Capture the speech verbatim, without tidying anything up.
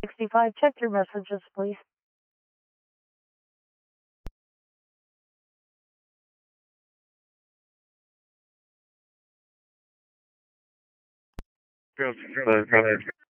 sixty-five, check your messages, please. Go, go, go, go.